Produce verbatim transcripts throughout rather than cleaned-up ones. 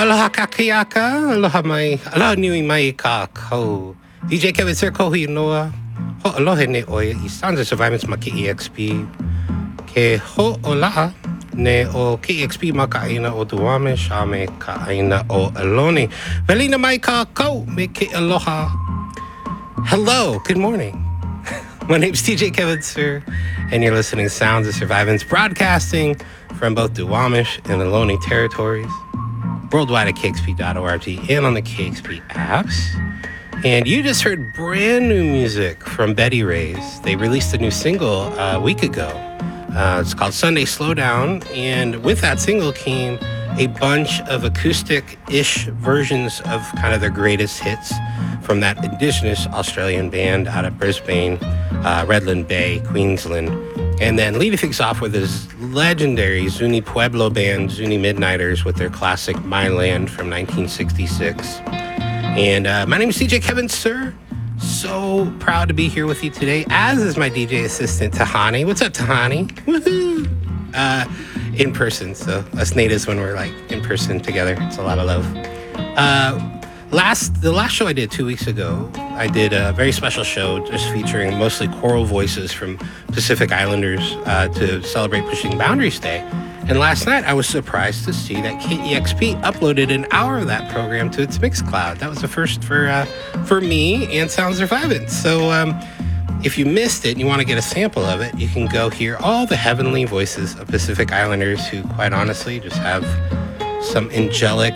Aloha kakiaka, aloha mai, aloha nui mai ka kou. D J Kevin Sir Kohi Noa, ho aloha ne oia I Sounds of Survivance ma K E X P. Ke ho ola'a ne o K E X P ma ka aina o Duwamish a me ka aina o Ohlone. Velina mai ka kou me ke aloha. Hello, good morning. My name's D J Kevin Sir, and you're listening to Sounds of Survivance, broadcasting from both Duwamish and Ohlone territories, worldwide at K X P dot org and on the K X P apps. And you just heard brand new music from Betty Rays. They released a new single a week ago. Uh, it's called Sunday Slowdown, and with that single came a bunch of acoustic-ish versions of kind of their greatest hits from that indigenous Australian band out of Brisbane, uh, Redland Bay, Queensland. And then leading things off with this legendary Zuni Pueblo band, Zuni Midnighters, with their classic My Land from nineteen sixty-six. And uh, my name is D J Kevin Sir. So proud to be here with you today, as is my D J assistant, Tahani. What's up, Tahani? Woohoo! Uh, in person, so us natives, when we're like in person together, it's a lot of love. Uh, Last, the last show I did two weeks ago, I did a very special show just featuring mostly choral voices from Pacific Islanders uh, to celebrate Pushing Boundaries Day. And last night, I was surprised to see that K E X P uploaded an hour of that program to its Mixcloud. That was the first for uh, for me and Sound Survivance. So um, if you missed it and you want to get a sample of it, you can go hear all the heavenly voices of Pacific Islanders who, quite honestly, just have some angelic,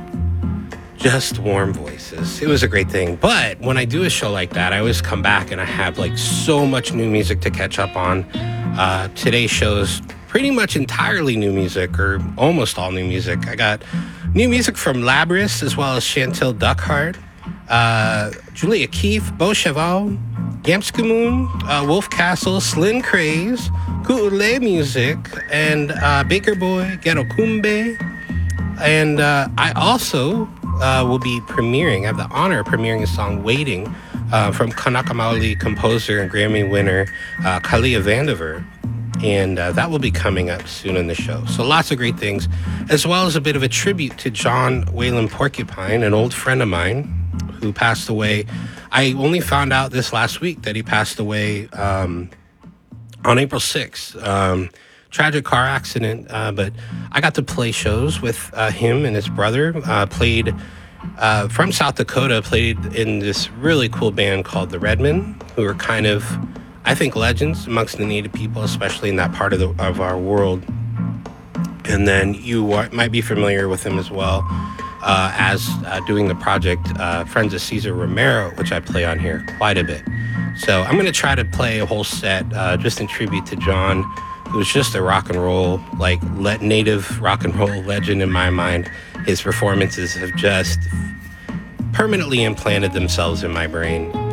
just warm voices. It was a great thing. But when I do a show like that, I always come back and I have like so much new music to catch up on. Uh, today's show's pretty much entirely new music, or almost all new music. I got new music from Labris, as well as Chantel Duckhart, uh, Julia Keefe, Beau Cheval, Gamskamoon, uh, Wolf Castle, Slyn Craze, Ku'ule Music, and uh, Baker Boy, Ghetto Kumbe. And uh, I also Uh, will be premiering, I have the honor of premiering a song, Waiting, uh, from Kanaka Maoli composer and Grammy winner, uh, Kalia Vandiver. And uh, that will be coming up soon in the show. So lots of great things, as well as a bit of a tribute to John Wayland Porcupine, an old friend of mine who passed away. I only found out this last week that he passed away um, on April sixth. Um, Tragic car accident, uh, but I got to play shows with uh, him and his brother. Uh, played uh, from South Dakota, played in this really cool band called the Redmen, who are kind of, I think, legends amongst the Native people, especially in that part of, the, of our world. And then you are, might be familiar with him as well uh, as uh, doing the project uh, Friends of Cesar Romero, which I play on here quite a bit. So I'm going to try to play a whole set uh, just in tribute to John. It was just a rock and roll, like let native rock and roll legend in my mind. His performances have just permanently implanted themselves in my brain.